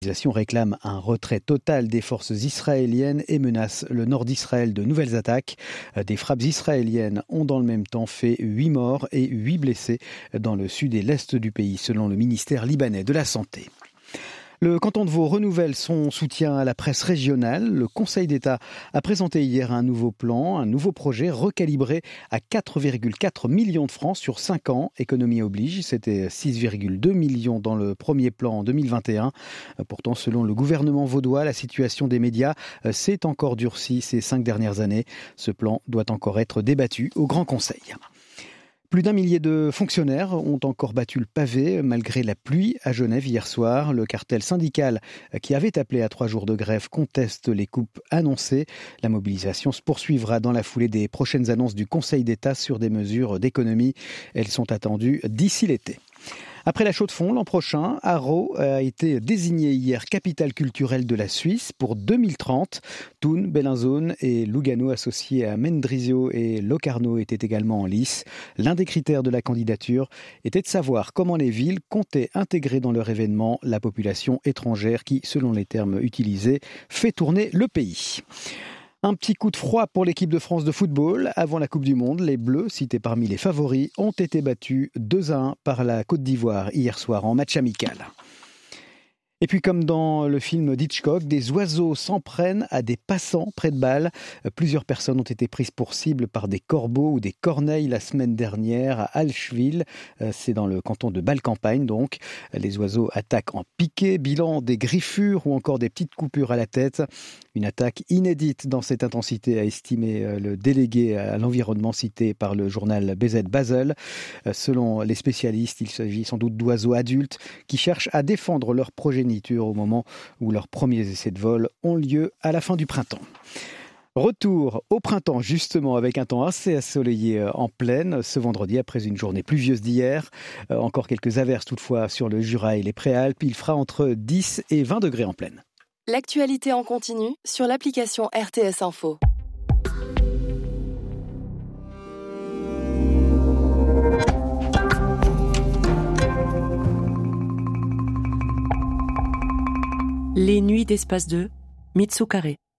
L'organisation réclame un retrait total des forces israéliennes et menace le nord d'Israël de nouvelles attaques. Des frappes israéliennes ont dans le même temps fait 8 morts et 8 blessés dans le sud et l'est du pays, selon le ministère libanais de la Santé. Le canton de Vaud renouvelle son soutien à la presse régionale. Le Conseil d'État a présenté hier un nouveau plan, un nouveau projet recalibré à 4,4 millions de francs sur 5 ans. Économie oblige, c'était 6,2 millions dans le premier plan en 2021. Pourtant, selon le gouvernement vaudois, la situation des médias s'est encore durcie ces 5 dernières années. Ce plan doit encore être débattu au Grand Conseil. Plus d'1 millier de fonctionnaires ont encore battu le pavé malgré la pluie à Genève hier soir. Le cartel syndical qui avait appelé à 3 jours de grève conteste les coupes annoncées. La mobilisation se poursuivra dans la foulée des prochaines annonces du Conseil d'État sur des mesures d'économie. Elles sont attendues d'ici l'été. Après la Chaux-de-Fonds, l'an prochain, Arreau a été désigné hier capitale culturelle de la Suisse pour 2030. Thun, Bellinzone et Lugano, associés à Mendrisio et Locarno, étaient également en lice. L'un des critères de la candidature était de savoir comment les villes comptaient intégrer dans leur événement la population étrangère qui, selon les termes utilisés, fait tourner le pays. Un petit coup de froid pour l'équipe de France de football. Avant la Coupe du Monde, les Bleus, cités parmi les favoris, ont été battus 2-1 par la Côte d'Ivoire hier soir en match amical. Et puis comme dans le film d'Hitchcock, des oiseaux s'en prennent à des passants près de Bâle. Plusieurs personnes ont été prises pour cible par des corbeaux ou des corneilles la semaine dernière à Allschwil. C'est dans le canton de Bâle-Campagne donc. Les oiseaux attaquent en piqué, bilan des griffures ou encore des petites coupures à la tête. Une attaque inédite dans cette intensité, a estimé le délégué à l'environnement cité par le journal BZ Basel. Selon les spécialistes, il s'agit sans doute d'oiseaux adultes qui cherchent à défendre leur progéniture au moment où leurs premiers essais de vol ont lieu à la fin du printemps. Retour au printemps justement avec un temps assez ensoleillé en plaine ce vendredi après une journée pluvieuse d'hier. Encore quelques averses toutefois sur le Jura et les Préalpes. Il fera entre 10 et 20 degrés en plaine. L'actualité en continu sur l'application RTS Info. Les nuits d'Espace 2, Mitsou Carré.